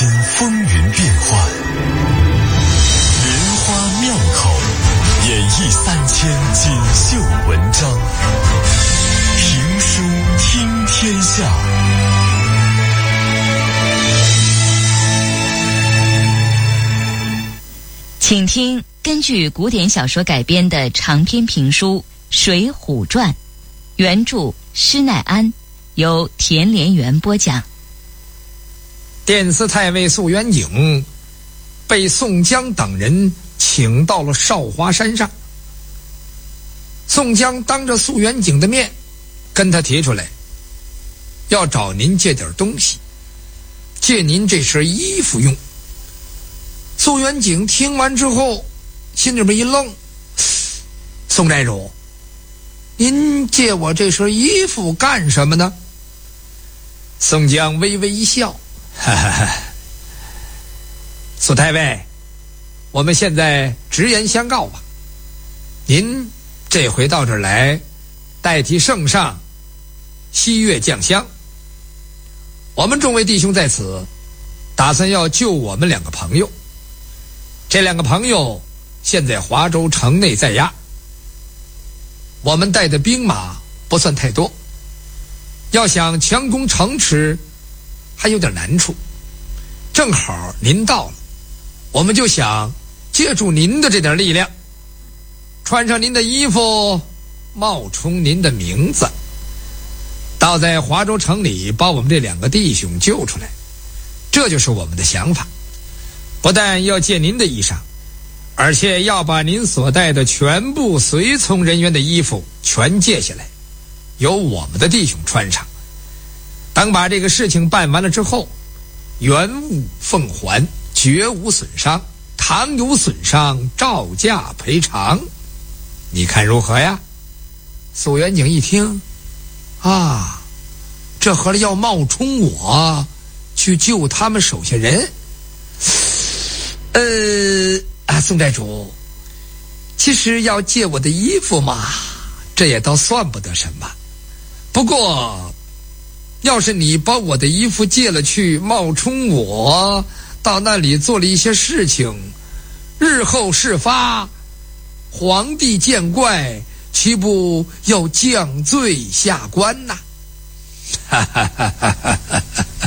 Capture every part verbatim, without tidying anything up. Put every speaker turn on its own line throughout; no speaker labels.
经风云变幻，莲花妙口演绎三千锦绣文章，评书听天下。
请听根据古典小说改编的长篇评书《水浒传》，原著施耐庵，由田连元播讲。
殿司太尉肃元景被宋江等人请到了少华山上，宋江当着肃元景的面跟他提出来，要找您借点东西，借您这身衣服用。肃元景听完之后心里边一愣，宋寨主，您借我这身衣服干什么呢？宋江微微一笑，哈哈哈，苏太尉，我们现在直言相告吧，您这回到这儿来代替圣上西岳降香，我们众位弟兄在此打算要救我们两个朋友，这两个朋友现在华州城内在押，我们带的兵马不算太多，要想强攻城池还有点难处，正好您到了，我们就想借助您的这点力量，穿上您的衣服，冒充您的名字，倒在华州城里把我们这两个弟兄救出来，这就是我们的想法。不但要借您的衣裳，而且要把您所带的全部随从人员的衣服全借下来，由我们的弟兄穿上。等把这个事情办完了之后，原物奉还，绝无损伤，倘有损伤照价赔偿，你看如何呀？肃元景一听，啊，这合着要冒充我去救他们手下人。呃啊，宋寨主，其实要借我的衣服嘛，这也倒算不得什么。不过，要是你把我的衣服借了去，冒充我到那里做了一些事情，日后事发，皇帝见怪，岂不要降罪下官呐？哈哈哈哈哈哈！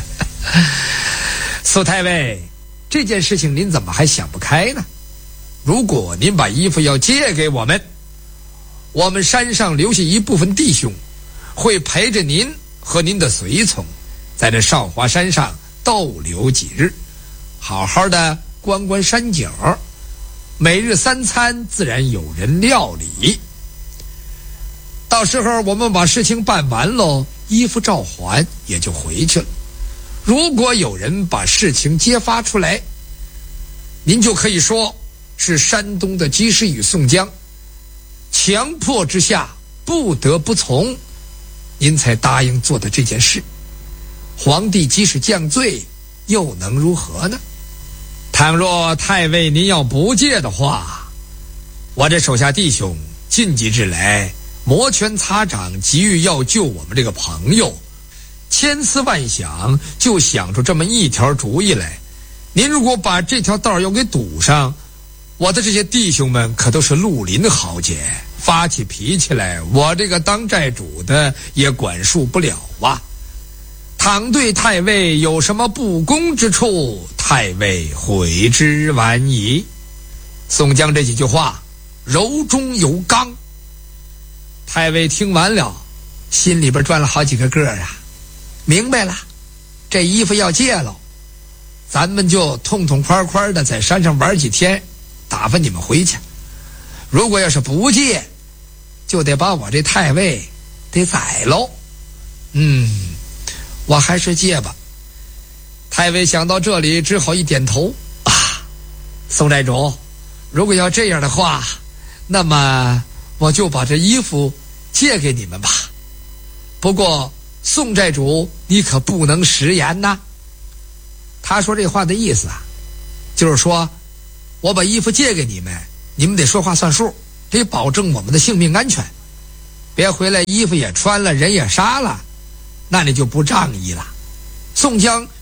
苏太尉，这件事情您怎么还想不开呢？如果您把衣服要借给我们，我们山上留下一部分弟兄会陪着您和您的随从在这少华山上逗留几日，好好的观观山景，每日三餐自然有人料理。到时候我们把事情办完喽，衣服照还也就回去了。如果有人把事情揭发出来，您就可以说是山东的及时雨宋江强迫之下不得不从，您才答应做的这件事。皇帝即使降罪，又能如何呢？倘若太尉您要不借的话，我这手下弟兄近几日来摩拳擦掌，急于要救我们这个朋友，千思万想就想出这么一条主意来。您如果把这条道要给堵上，我的这些弟兄们可都是绿林豪杰，发起脾气来，我这个当寨主的也管束不了啊。倘对太尉有什么不公之处，太尉悔之晚矣。宋江这几句话柔中有刚，太尉听完了，心里边转了好几个个啊，明白了，这衣服要借了，咱们就痛痛快快的在山上玩几天，打发你们回去。如果要是不借，就得把我这太尉得宰喽。嗯，我还是借吧。太尉想到这里，只好一点头啊，宋寨主，如果要这样的话，那么我就把这衣服借给你们吧。不过宋寨主，你可不能食言呐。他说这话的意思啊，就是说我把衣服借给你们，你们得说话算数，得保证我们的性命安全，别回来衣服也穿了，人也杀了，那你就不仗义了。宋江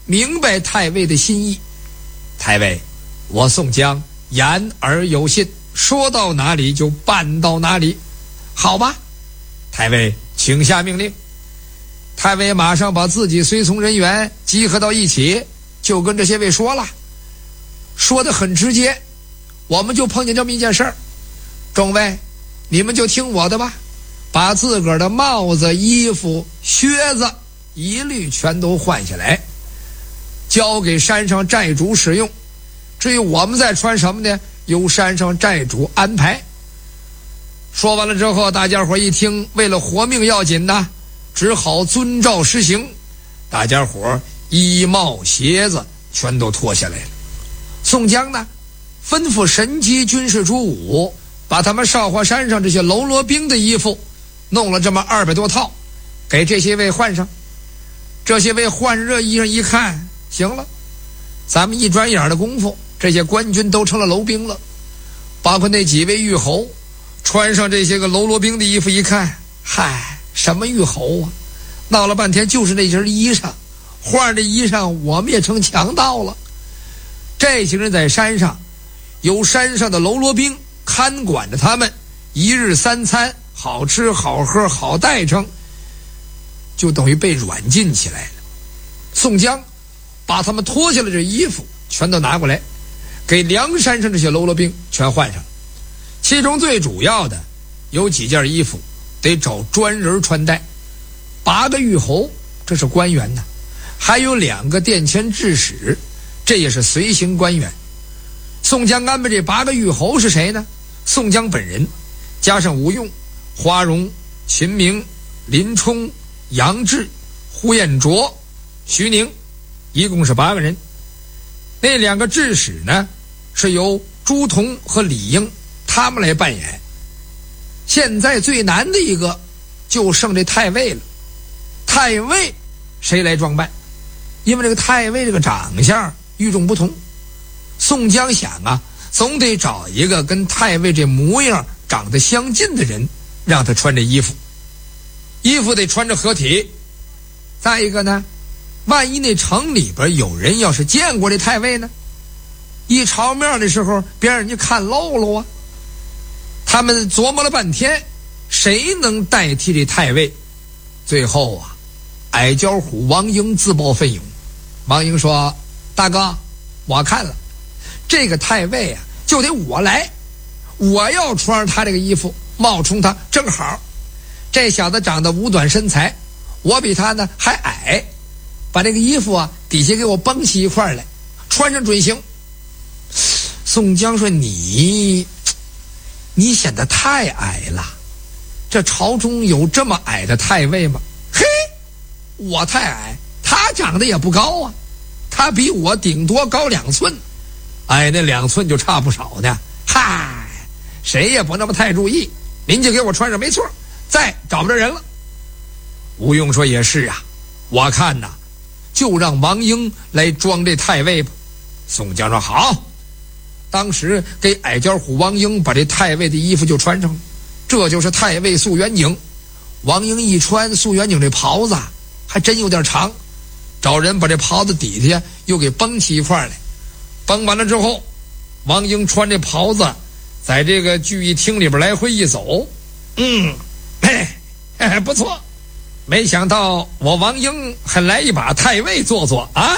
明白太尉的心意。太尉，我宋江言而有信，说到哪里就办到哪里。好吧，太尉请下命令。太尉马上把自己随从人员集合到一起，就跟这些位说了，说得很直接，我们就碰见这么一件事儿，众位你们就听我的吧，把自个儿的帽子、衣服、靴子一律全都换下来，交给山上寨主使用。至于我们再穿什么呢，由山上寨主安排。说完了之后，大家伙一听，为了活命要紧呐，只好遵照实行。大家伙衣帽鞋子全都脱下来了。宋江呢，吩咐神机军士主武，把他们少华山上这些喽啰兵的衣服弄了这么二百多套，给这些位换上。这些位换上这衣裳一看，行了，咱们一转眼的功夫，这些官军都成了楼兵了。包括那几位御侯，穿上这些个喽啰兵的衣服一看，嗨，什么御侯啊，闹了半天就是那身衣裳，换这衣裳我们也成强盗了。这些人在山上，有山上的喽啰兵看管着他们，一日三餐好吃好喝好待成，就等于被软禁起来了。宋江把他们脱下来这衣服全都拿过来，给梁山上这些喽啰兵全换上。其中最主要的有几件衣服得找专人穿戴，八个御侯，这是官员呢，还有两个殿前制使，这也是随行官员。宋江安排这八个御侯是谁呢？宋江本人加上吴用、花荣、秦明、林冲、杨志、呼延灼、徐宁，一共是八个人。那两个制使呢，是由朱仝和李应他们来扮演。现在最难的一个就剩这太尉了。太尉谁来装扮？因为这个太尉这个长相与众不同，宋江想啊，总得找一个跟太尉这模样长得相近的人，让他穿这衣服。衣服得穿着合体。再一个呢，万一那城里边有人要是见过这太尉呢，一朝面的时候别让人家看漏了啊。他们琢磨了半天，谁能代替这太尉？最后啊，矮脚虎王英自报奋勇。王英说，大哥，我看了这个太尉啊，就得我来，我要穿上他这个衣服冒充他正好。这小子长得五短身材，我比他呢还矮，把这个衣服啊底下给我绷起一块来，穿上准行。宋江说，你你显得太矮了，这朝中有这么矮的太尉吗？嘿，我太矮，他长得也不高啊，他比我顶多高两寸，矮那两寸就差不少呢。嗨，谁也不那么太注意，您就给我穿上没错，再找不着人了。吴用说，也是啊，我看呐，就让王英来装这太尉吧。宋江说，好。当时给矮脚虎王英把这太尉的衣服就穿上了，这就是太尉素元景。王英一穿素元景这袍子还真有点长，找人把这袍子底下又给绷起一块来。绷完了之后，王英穿这袍子在这个聚义厅里边来回一走，嗯，嘿，嘿，不错，没想到我王英还来一把太尉做做啊。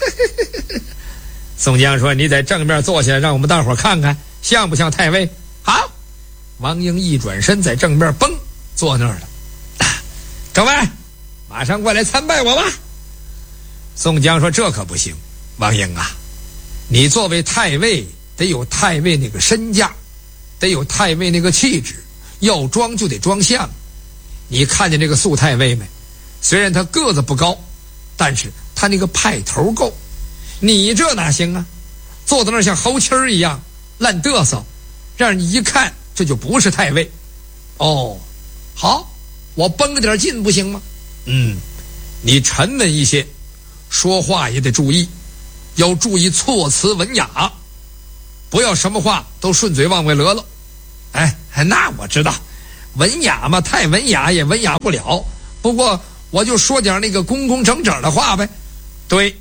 宋江说，你在正面坐下，让我们大伙看看像不像太尉。好，王英一转身在正面嘣坐那儿了。各位马上过来参拜我吧。宋江说，这可不行，王英啊，你作为太尉得有太尉那个身价，得有太尉那个气质，要装就得装像。你看见这个素太尉没？虽然他个子不高，但是他那个派头够。你这哪行啊，坐在那儿像猴妻儿一样烂嘚瑟，让人一看这就不是太尉。哦，好，我绷着点劲不行吗？嗯，你沉稳一些，说话也得注意，要注意措辞文雅，不要什么话都顺嘴往外勒了。哎，那我知道，文雅嘛，太文雅也文雅不了，不过我就说点那个工工整整的话呗。对，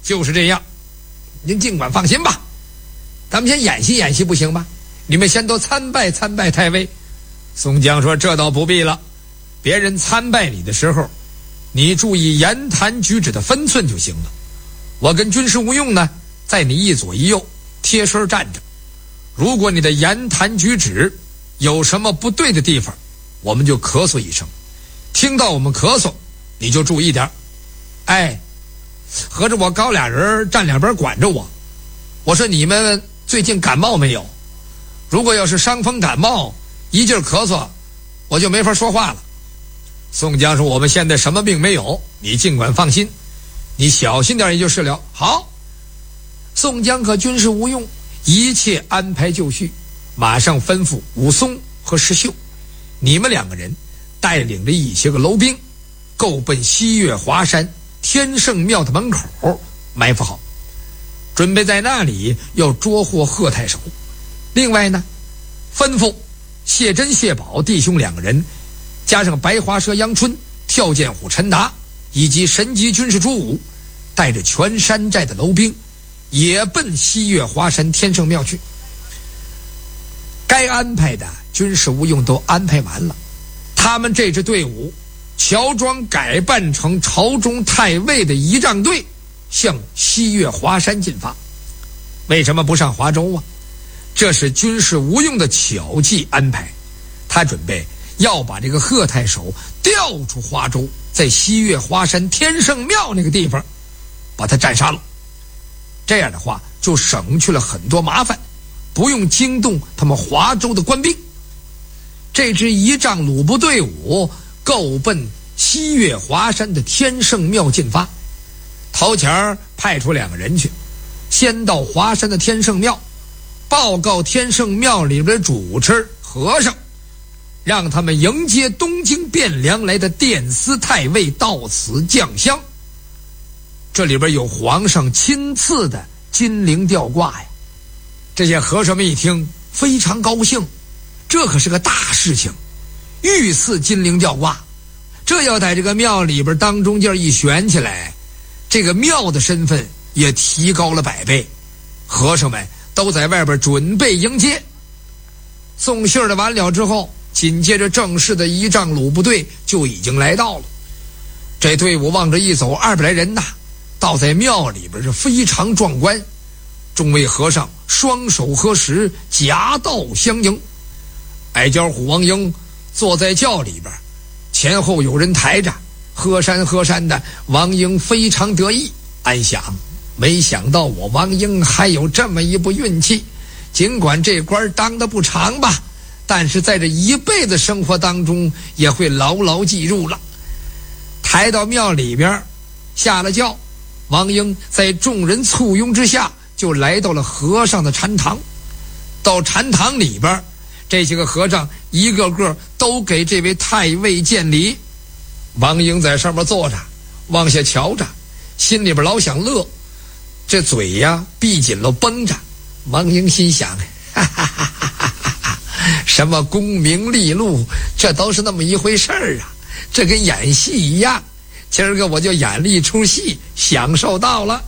就是这样，您尽管放心吧。咱们先演习演习不行吗？你们先都参拜参拜太尉。宋江说：“这倒不必了，别人参拜你的时候，你注意言谈举止的分寸就行了。我跟军师吴用呢，在你一左一右贴身站着。如果你的言谈举止有什么不对的地方，我们就咳嗽一声，听到我们咳嗽，你就注意点。哎，合着我高俩人站两边管着我。我说你们最近感冒没有？如果要是伤风感冒，一劲儿咳嗽，我就没法说话了。”宋江说：“我们现在什么病没有，你尽管放心，你小心点也就是了。”好，宋江和军师吴用一切安排就绪，马上吩咐武松和石秀，你们两个人带领着一些个楼兵，够奔西岳华山天圣庙的门口埋伏好，准备在那里要捉获贺太守。另外呢，吩咐谢珍、谢宝弟兄两个人，加上白华蛇杨春、跳涧虎陈达以及神级军士朱武，带着全山寨的楼兵也奔西岳华山天圣庙去。该安排的军事吴用都安排完了，他们这支队伍乔装改扮成朝中太尉的仪仗队，向西岳华山进发。为什么不上华州啊？这是军事吴用的巧计安排，他准备要把这个贺太守调出华州，在西岳华山天圣庙那个地方把他斩杀了。这样的话就省去了很多麻烦，不用惊动他们华州的官兵。这支仪仗鲁部队伍够奔西岳华山的天圣庙进发。头前派出两个人去，先到华山的天圣庙报告天圣庙里边的主持和尚，让他们迎接东京汴梁来的殿司太尉到此降香。这里边有皇上亲赐的金陵吊挂呀。这些和尚们一听非常高兴，这可是个大事情，御赐金陵吊挂，这要在这个庙里边当中间一悬起来，这个庙的身份也提高了百倍。和尚们都在外边准备迎接。送信儿的完了之后，紧接着正式的仪仗鲁部队就已经来到了。这队伍往这一走，二百来人呐，倒在庙里边是非常壮观。众位和尚双手合十，夹道相迎。矮脚虎王英坐在轿里边，前后有人抬着，喝山喝山的。王英非常得意，暗想：没想到我王英还有这么一步运气，尽管这官当得不长吧，但是在这一辈子生活当中也会牢牢记住了。抬到庙里边，下了轿，王英在众人簇拥之下就来到了和尚的禅堂。到禅堂里边，这些个和尚一个个都给这位太尉见礼。王英在上面坐着，往下瞧着，心里边老想乐，这嘴呀闭紧了绷着。王英心想，哈哈哈哈哈哈，什么功名利禄，这都是那么一回事儿啊，这跟演戏一样，今儿个我就演了一出戏，享受到了。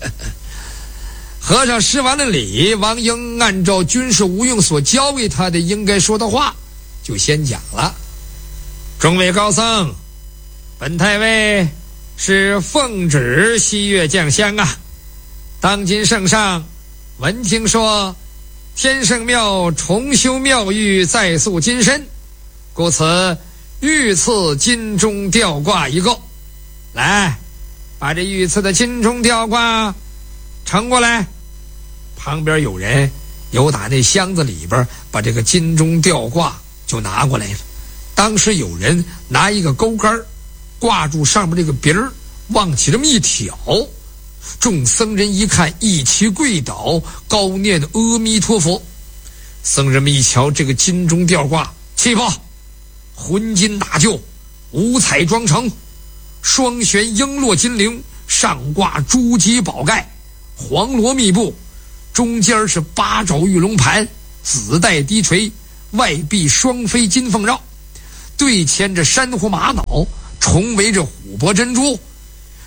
和尚施完了礼，王英按照军事吴用所教给他的应该说的话，就先讲了：众位高僧，本太尉是奉旨西岳降香啊。当今圣上闻听说天圣庙重修庙宇，再塑金身，故此御赐金钟吊挂一个。来，把这御赐的金钟吊挂呈过来。旁边有人有打那箱子里边把这个金钟吊挂就拿过来了。当时有人拿一个钩竿挂住上面这个鼻儿，往起这么一挑，众僧人一看，一齐跪倒，高念阿弥陀佛。僧人们一瞧这个金钟吊挂，气泡浑金大鹫，五彩装成，双悬璎珞金铃，上挂珠玑宝盖，黄罗密布，中间是八爪玉龙盘，紫带低垂，外壁双飞金凤绕，对牵着珊瑚玛瑙，重围着琥珀珍珠。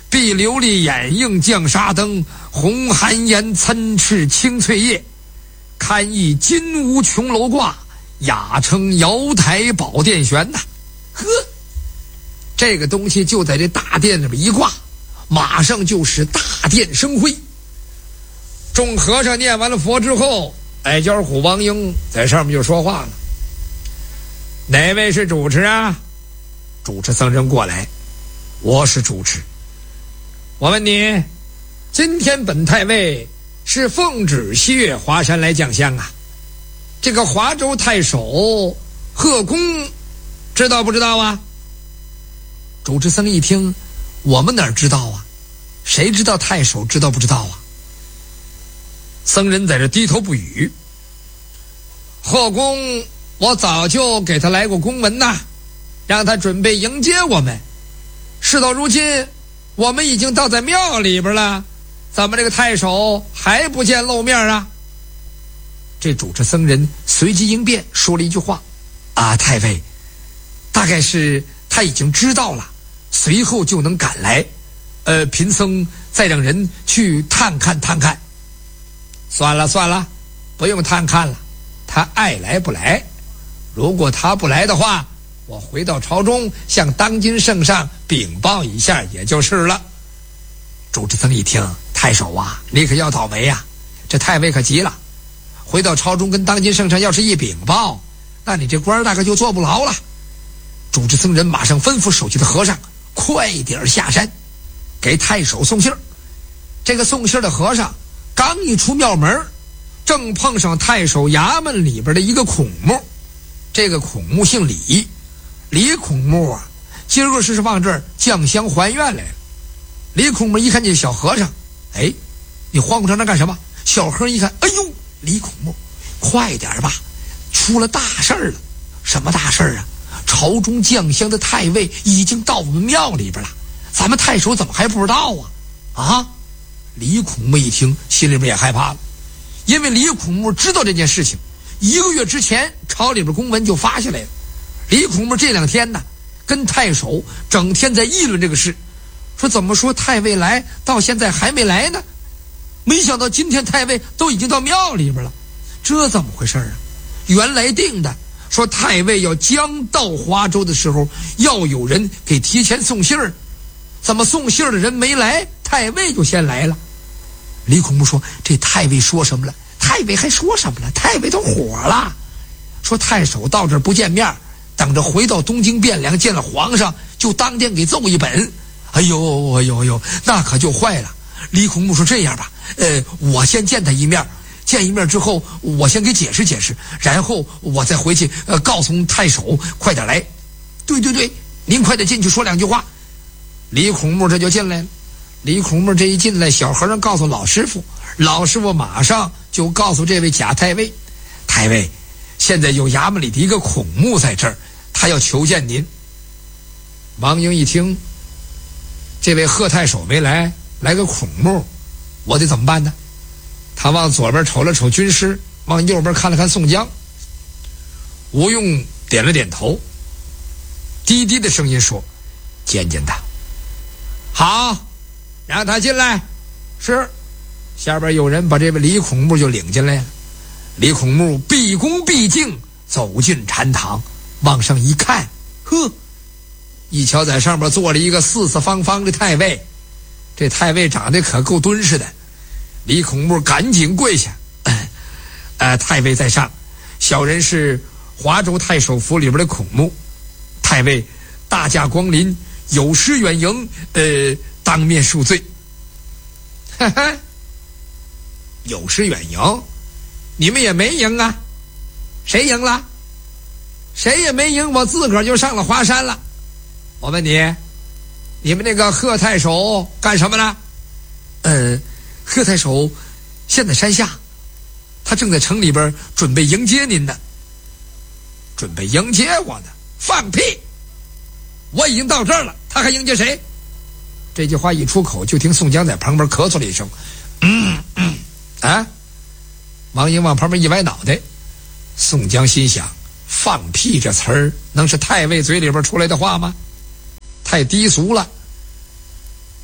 碧琉璃眼映绛纱灯，红寒烟参翅青翠叶。堪忆金屋琼楼挂，雅称瑶台宝殿悬呐。呵，这个东西就在这大殿里边一挂，马上就是大殿生辉。众和尚念完了佛之后，矮脚虎王英在上面就说话了：哪位是主持啊？主持僧人过来，我是主持。我问你，今天本太尉是奉旨西岳华山来降香啊，这个华州太守贺公知道不知道啊？主持僧一听，我们哪知道啊？谁知道太守知道不知道啊？僧人在这低头不语。贺公我早就给他来过公文呐，让他准备迎接我们。事到如今，我们已经到在庙里边了，咱们这个太守还不见露面啊？这主持僧人随机应变，说了一句话：啊，太尉，大概是他已经知道了，随后就能赶来。呃，贫僧再让人去探看探看。算了算了，不用探看了，他爱来不来。如果他不来的话，我回到朝中向当今圣上禀报一下也就是了。主持僧一听，太守啊，你可要倒霉呀、啊！这太尉可急了，回到朝中跟当今圣上要是一禀报，那你这官大概就坐不牢了。主持僧人马上吩咐手下的和尚快点下山给太守送信儿。这个送信的和尚刚一出庙门，正碰上太守衙门里边的一个孔目。这个孔目姓李，李孔目啊，今儿个是往这儿降香还愿来了。李孔目一看见小和尚，哎，你慌慌张张干什么？小和尚一看，哎呦，李孔目，快点吧，出了大事儿了。什么大事儿啊？朝中降香的太尉已经到我们庙里边了，咱们太守怎么还不知道啊？啊！李孔目一听，心里边也害怕了，因为李孔目知道这件事情，一个月之前朝里边公文就发下来了。李孔目这两天呢，跟太守整天在议论这个事，说怎么说太尉来到现在还没来呢？没想到今天太尉都已经到庙里边了，这怎么回事啊？原来定的说太尉要将到华州的时候，要有人给提前送信儿，怎么送信儿的人没来，太尉就先来了。李孔目说，这太尉说什么了？太尉还说什么了？太尉都火了，说太守到这儿不见面，等着回到东京汴梁见了皇上，就当天给奏一本。哎呦哎呦哎呦，那可就坏了。李孔目说，这样吧，呃，我先见他一面，见一面之后，我先给解释解释，然后我再回去，呃，告诉太守快点来。对对对，您快点进去说两句话。李孔目这就进来了。李孔目这一进来，小和尚告诉老师傅，老师傅马上就告诉这位贾太尉，太尉，现在有衙门里的一个孔目在这儿，他要求见您。王英一听，这位贺太守没来，来个孔目，我得怎么办呢？他往左边瞅了瞅军师，往右边看了看宋江。吴用点了点头，低低的声音说，见见他。好，让他进来。是。下边有人把这位李孔目就领进来了。李孔目毕恭毕敬走进禅堂，往上一看，呵，一瞧在上边坐了一个四四方方的太尉。这太尉长得可够敦实的。李孔目赶紧跪下，呃，太尉在上，小人是华州太守府里边的孔目，太尉大驾光临，有失远迎，呃，当面恕罪。哈哈，有失远迎，你们也没赢啊？谁赢了？谁也没赢，我自个儿就上了华山了。我问你，你们那个贺太守干什么呢？呃，贺太守现在山下，他正在城里边准备迎接您呢。准备迎接我呢？放屁！我已经到这儿了，他还迎接谁？这句话一出口，就听宋江在旁边咳嗽了一声，嗯嗯啊！王英往旁边一歪脑袋。宋江心想，放屁这词儿能是太尉嘴里边出来的话吗？太低俗了。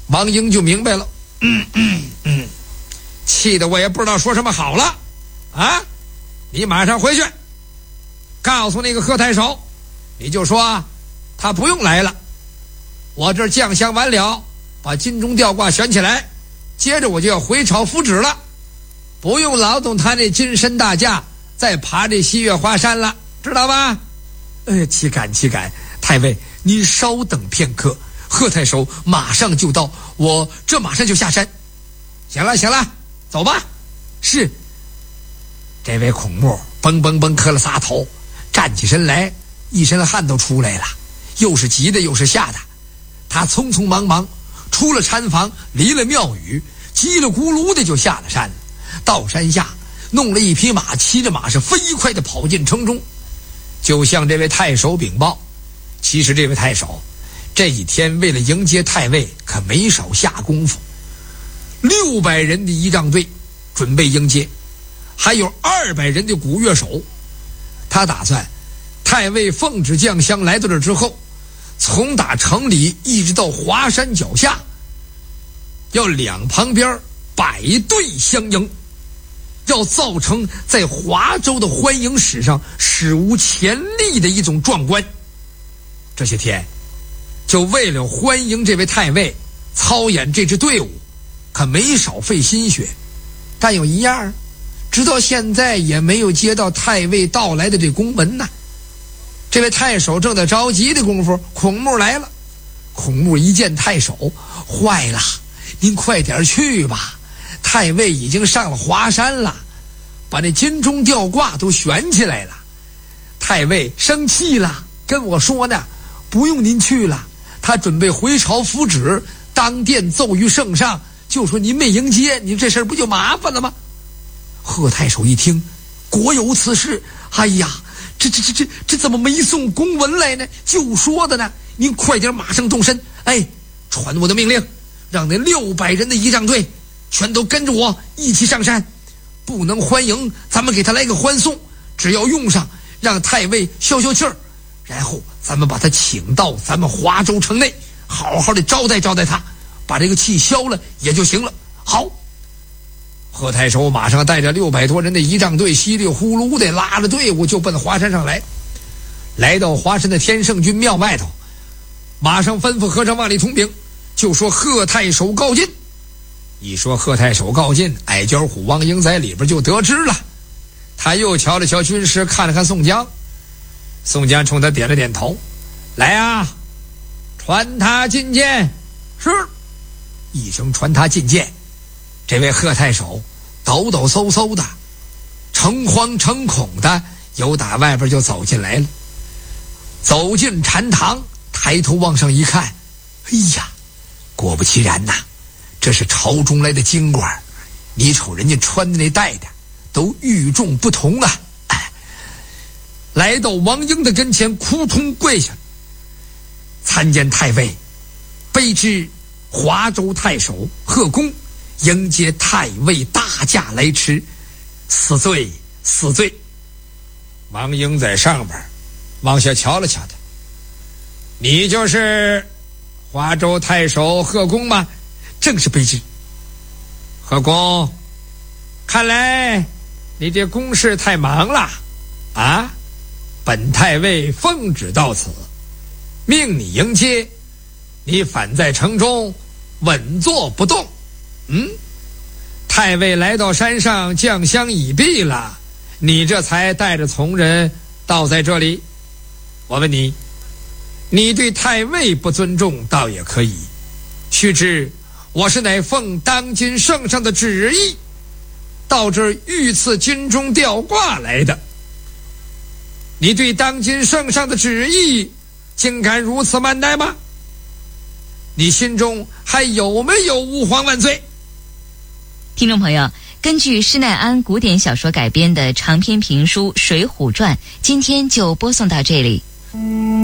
王英就明白了，嗯嗯嗯，气得我也不知道说什么好了啊！你马上回去告诉那个贺太守，你就说他不用来了，我这将相完了，把金钟吊挂悬起来，接着我就要回朝复旨了，不用劳动他那金身大驾再爬这西岳华山了，知道吧？哎，岂敢岂敢，太尉您稍等片刻，贺太守马上就到，我这马上就下山。行了行了，走吧。是。这位孔目嘣嘣嘣磕了仨头，站起身来，一身汗都出来了，又是急的又是吓的。他匆匆忙忙出了禅房，离了庙宇，叽里咕噜的就下了山了。到山下弄了一匹马，骑着马是飞快的跑进城中，就向这位太守禀报。其实这位太守这一天为了迎接太尉可没少下功夫，六百人的仪仗队准备迎接，还有二百人的鼓乐手。他打算太尉奉旨将相来到这之后，从打城里一直到华山脚下，要两旁边摆队相迎，要造成在华州的欢迎史上史无前例的一种壮观。这些天就为了欢迎这位太尉，操演这支队伍可没少费心血。但有一样，直到现在也没有接到太尉到来的这公文呢。这位太守正在着急的功夫，孔目来了。孔目一见太守，坏了，您快点去吧，太尉已经上了华山了，把那金钟吊挂都悬起来了。太尉生气了，跟我说呢，不用您去了，他准备回朝复旨，当殿奏于圣上，就说您没迎接，您这事儿不就麻烦了吗？贺太守一听，果有此事，哎呀，这这这这这怎么没送公文来呢？就说的呢，您快点马上动身，哎，传我的命令，让那六百人的仪仗队全都跟着我一起上山，不能欢迎咱们给他来个欢送，只要用上，让太尉消消气儿，然后咱们把他请到咱们华州城内，好好的招待招待他，把这个气消了也就行了。好，贺太守马上带着六百多人的仪仗队，稀里呼噜的拉着队伍就奔华山上来。来到华山的天圣军庙外头，马上吩咐和尚往里通禀，就说贺太守告进。一说贺太守告进，矮脚虎王英在里边就得知了。他又瞧了瞧军师，看了看宋江，宋江冲他点了点头，来啊，传他觐见。是，一声传他觐见。这位贺太守抖抖嗖嗖的，诚惶诚恐的由打外边就走进来了。走进禅堂，抬头往上一看，哎呀，果不其然呐，这是朝中来的京官，你瞅人家穿的那戴的都与众不同啊！哎，来到王英的跟前，扑通跪下，参见太尉，卑知华州太守贺公迎接太尉大驾来迟，死罪死罪。王英在上边往下瞧了瞧他，你就是华州太守贺公吗？正是卑职。贺公，看来你这公事太忙了啊！本太尉奉旨到此，命你迎接，你反在城中稳坐不动。嗯，太尉来到山上，将相已毕了，你这才带着从人到在这里。我问你，你对太尉不尊重倒也可以，须知我是乃奉当今圣上的旨意到这儿御赐金钟吊挂来的，你对当今圣上的旨意竟敢如此慢待吗？你心中还有没有吾皇万岁？
听众朋友，根据施耐庵古典小说改编的长篇评书《水浒传》，今天就播送到这里。